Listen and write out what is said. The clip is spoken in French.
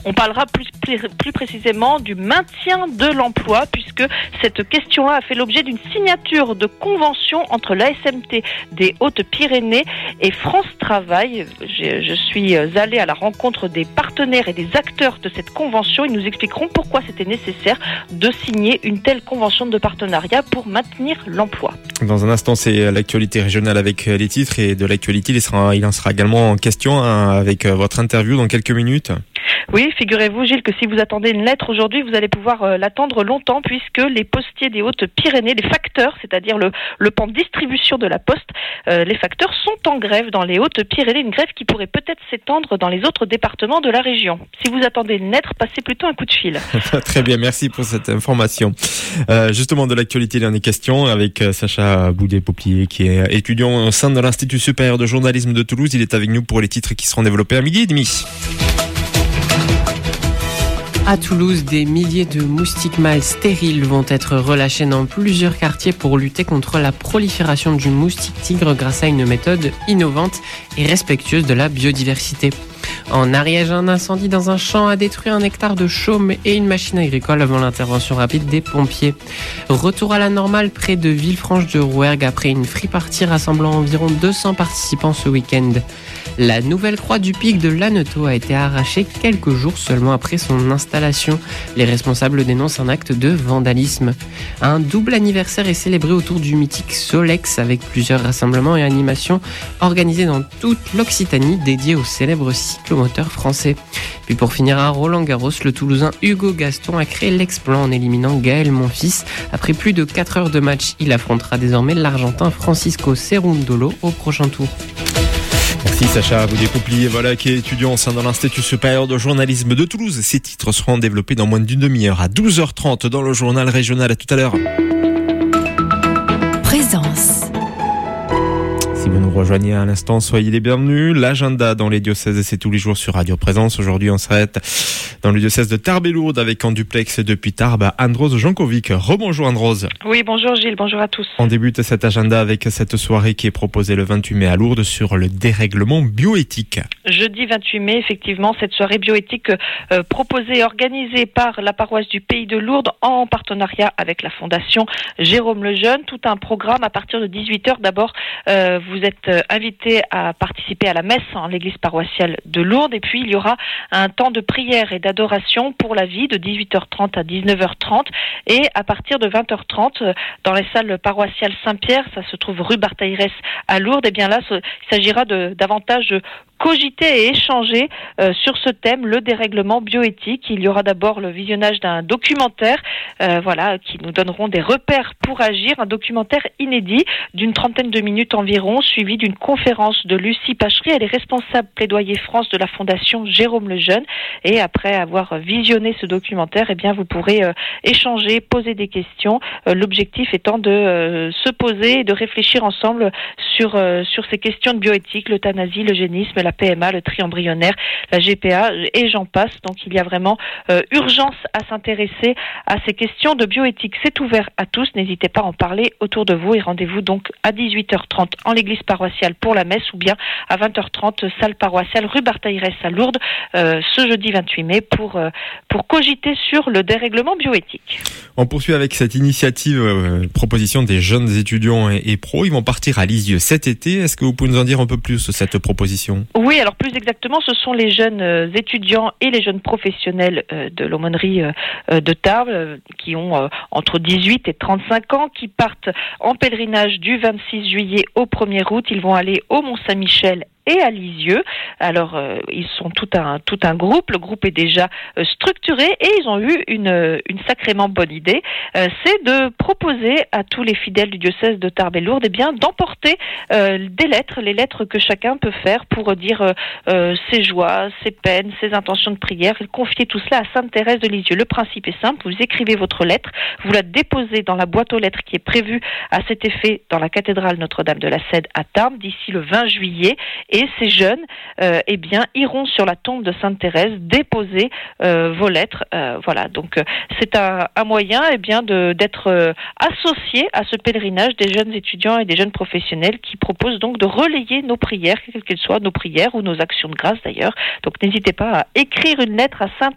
On parlera plus précisément du maintien de l'emploi, puisque cette question-là a fait l'objet d'une signature de convention entre l'ASMT des Hautes-Pyrénées et France Travail. Je suis allée à la rencontre des partenaires et des acteurs de cette convention. Ils nous expliqueront pourquoi c'était nécessaire de signer une telle convention de partenariat pour maintenir l'emploi. Dans un instant, c'est l'actualité régionale avec les titres, et de l'actualité, il en sera également en question avec votre interview dans quelques minutes. Oui, figurez-vous, Gilles, que si vous attendez une lettre aujourd'hui, vous allez pouvoir l'attendre longtemps, puisque les postiers des Hautes-Pyrénées, les facteurs, c'est-à-dire le pan de distribution de la poste, les facteurs sont en grève dans les Hautes-Pyrénées, une grève qui pourrait peut-être s'étendre dans les autres départements de la région. Si vous attendez une lettre, passez plutôt un coup de fil. Très bien, merci pour cette information. Justement, de l'actualité, il en est question avec Sacha Boudet-Poplier, qui est étudiant au sein de l'Institut supérieur de journalisme de Toulouse. Il est avec nous pour les titres qui seront développés à 12h30. À Toulouse, des milliers de moustiques mâles stériles vont être relâchés dans plusieurs quartiers pour lutter contre la prolifération du moustique tigre grâce à une méthode innovante et respectueuse de la biodiversité. En Ariège, un incendie dans un champ a détruit 1 hectare de chaume et une machine agricole avant l'intervention rapide des pompiers. Retour à la normale près de Villefranche-de-Rouergue après une free party rassemblant environ 200 participants ce week-end. La nouvelle croix du pic de Lannetot a été arrachée quelques jours seulement après son installation. Les responsables dénoncent un acte de vandalisme. Un double anniversaire est célébré autour du mythique Solex avec plusieurs rassemblements et animations organisés dans toute l'Occitanie dédiés au célèbre cyclomoteur français. Puis pour finir à Roland-Garros, le Toulousain Hugo Gaston a créé l'exploit en éliminant Gaël Monfils. Après plus de 4 heures de match, il affrontera désormais l'Argentin Francisco Cerundolo au prochain tour. Merci Sacha Boudet-Poplier, qui est étudiant au sein de l'Institut supérieur de journalisme de Toulouse. Ces titres seront développés dans moins d'une demi-heure à 12h30 dans le journal régional. À tout à l'heure. Présence. Si vous nous rejoignez à l'instant, soyez les bienvenus. L'agenda dans les diocèses, c'est tous les jours sur Radio Présence. Aujourd'hui, on s'arrête dans le diocèse de Tarbes et Lourdes avec en duplex depuis Tarbes, Anne-Rose Jankovic. Rebonjour Anne-Rose. Oui, bonjour Gilles, bonjour à tous. On débute cet agenda avec cette soirée qui est proposée le 28 mai à Lourdes sur le dérèglement bioéthique. Jeudi 28 mai, effectivement, cette soirée bioéthique proposée et organisée par la paroisse du Pays de Lourdes en partenariat avec la Fondation Jérôme Lejeune. Tout un programme à partir de 18h. D'abord, vous êtes invité à participer à la messe en l'église paroissiale de Lourdes, et puis il y aura un temps de prière et d'adoration pour la vie de 18h30 à 19h30, et à partir de 20h30 dans les salles paroissiales Saint-Pierre, ça se trouve rue Barthaïrès à Lourdes. Et bien là, il s'agira davantage de cogiter et échanger sur ce thème, le dérèglement bioéthique. Il y aura d'abord le visionnage d'un documentaire qui nous donneront des repères pour agir, un documentaire inédit d'une 30aine de minutes environ, suivi d'une conférence de Lucie Pachery. Elle est responsable plaidoyer France de la Fondation Jérôme Lejeune, et après avoir visionné ce documentaire, vous pourrez échanger, poser des questions, l'objectif étant de se poser et de réfléchir ensemble sur ces questions de bioéthique, l'euthanasie, l'eugénisme, la PMA, le tri embryonnaire, la GPA, et j'en passe. Donc il y a vraiment urgence à s'intéresser à ces questions de bioéthique. C'est ouvert à tous, n'hésitez pas à en parler autour de vous, et rendez-vous donc à 18h30 en l'église paroissiale pour la messe, ou bien à 20h30 salle paroissiale rue Barthaïrès à Lourdes ce jeudi 28 mai pour cogiter sur le dérèglement bioéthique. On poursuit avec cette initiative proposition des jeunes étudiants et pros. Ils vont partir à Lisieux cet été. Est-ce que vous pouvez nous en dire un peu plus sur cette proposition ? Oui, alors plus exactement, ce sont les jeunes étudiants et les jeunes professionnels de l'aumônerie de Tarbes qui ont entre 18 et 35 ans, qui partent en pèlerinage du 26 juillet au 1er août. Ils vont aller au Mont-Saint-Michel et à Lisieux. Alors, ils sont tout un groupe. Le groupe est déjà structuré, et ils ont eu une sacrément bonne idée. C'est de proposer à tous les fidèles du diocèse de Tarbes et Lourdes d'emporter des lettres, les lettres que chacun peut faire pour dire ses joies, ses peines, ses intentions de prière, et confier tout cela à Sainte Thérèse de Lisieux. Le principe est simple, vous écrivez votre lettre, vous la déposez dans la boîte aux lettres qui est prévue à cet effet dans la cathédrale Notre-Dame de la Cède à Tarbes d'ici le 20 juillet. Et ces jeunes iront sur la tombe de Sainte Thérèse déposer vos lettres. Donc c'est un moyen d'être associé à ce pèlerinage des jeunes étudiants et des jeunes professionnels qui proposent donc de relayer nos prières, quelles qu'elles soient, nos prières ou nos actions de grâce d'ailleurs. Donc n'hésitez pas à écrire une lettre à Sainte